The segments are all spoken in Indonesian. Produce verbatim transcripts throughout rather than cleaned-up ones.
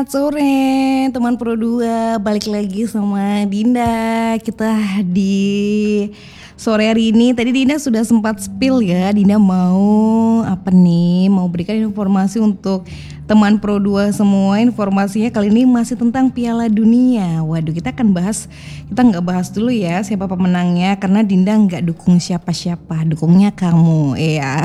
Sore teman Pro dua, balik lagi sama Dinda. Kita di sore hari ini, tadi Dinda sudah sempat spill ya. Dinda mau apa nih? Mau berikan informasi untuk teman Pro dua semua. Informasinya kali ini masih tentang Piala Dunia. Waduh, kita akan bahas, kita nggak bahas dulu ya siapa pemenangnya, karena Dinda nggak dukung siapa-siapa, dukungnya kamu, iya.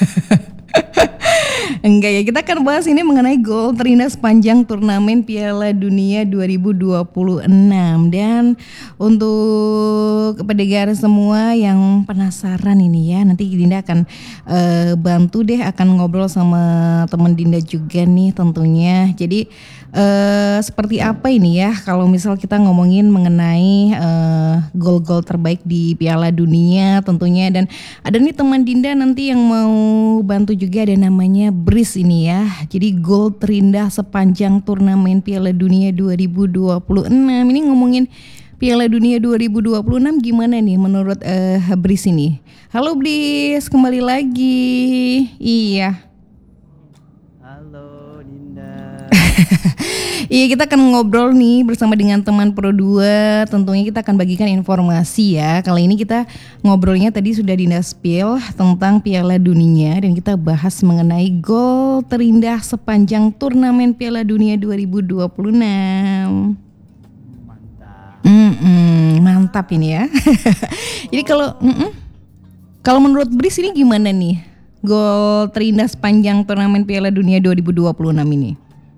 Enggak ya, kita akan bahas ini mengenai gol terindah sepanjang turnamen Piala Dunia dua ribu dua puluh enam. Dan untuk pendengar semua yang penasaran ini ya, nanti Dinda akan uh, bantu deh, akan ngobrol sama teman Dinda juga nih tentunya. Jadi uh, seperti apa ini ya kalau misal kita ngomongin mengenai uh, gol-gol terbaik di Piala Dunia tentunya. Dan ada nih teman Dinda nanti yang mau bantu juga, ada namanya Bris ini ya. Jadi gol terindah sepanjang turnamen Piala Dunia dua ribu dua puluh enam. Ini ngomongin Piala Dunia dua ribu dua puluh enam gimana nih menurut uh, Bris ini? Halo Bris, kembali lagi. Iya. Halo Dinda. Iya, kita akan ngobrol nih bersama dengan teman Pro dua. Tentunya kita akan bagikan informasi ya. Kali ini kita ngobrolnya tadi sudah Dinda spill tentang Piala Dunia, dan kita bahas mengenai gol terindah sepanjang turnamen Piala Dunia dua ribu dua puluh enam. Mantap. Mm-mm, mantap ini ya. Jadi kalau mm-mm. kalau menurut Bris ini gimana nih gol terindah sepanjang turnamen Piala Dunia dua ribu dua puluh enam ini?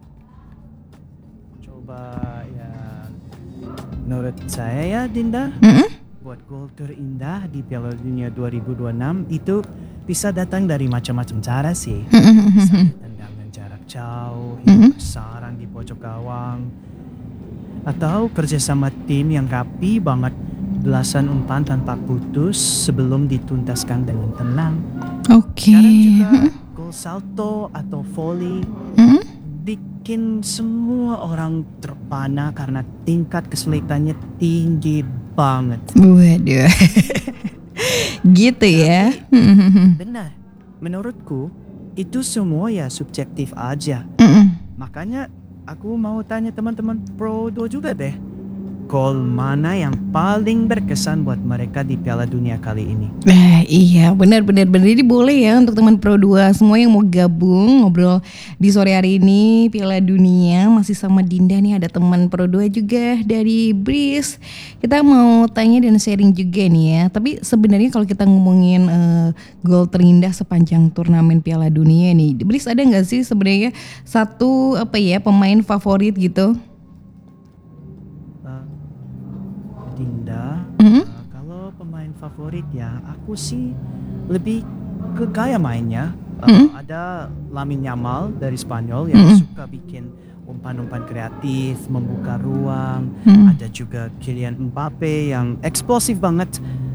Menurut saya ya Dinda, Mm-mm. buat gol terindah di Piala Dunia dua ribu dua puluh enam itu bisa datang dari macam-macam cara sih. Bisa tendangan jarak jauh, hingga sarang di pojok gawang, atau kerjasama tim yang rapi banget, belasan umpan tanpa putus sebelum dituntaskan dengan tenang. Oke. Kadang juga gol salto atau volley Mm-mm. bikin semua orang terpana karena tingkat kesulitannya tinggi banget. Waduh. Gitu ya. Benar, menurutku itu semua ya subjektif aja. Mm-mm. Makanya aku mau tanya teman-teman Pro dua juga deh, gol mana yang paling berkesan buat mereka di Piala Dunia kali ini? Nah iya, benar-benar benar. Jadi boleh ya untuk teman Pro dua semua yang mau gabung ngobrol di sore hari ini Piala Dunia masih sama Dinda nih. Ada teman Pro dua juga dari Bris. Kita mau tanya dan sharing juga nih ya. Tapi sebenarnya kalau kita ngomongin uh, gol terindah sepanjang turnamen Piala Dunia nih, Bris ada nggak sih sebenarnya satu apa ya pemain favorit gitu? Uh, Dinda, Mm-hmm. uh, kalau pemain favorit ya aku sih lebih ke gaya mainnya. Uh, Mm-hmm. Ada Lamine Yamal dari Spanyol yang Mm-hmm. suka bikin umpan-umpan kreatif, membuka ruang. Mm-hmm. Ada juga Kylian Mbappe yang eksplosif banget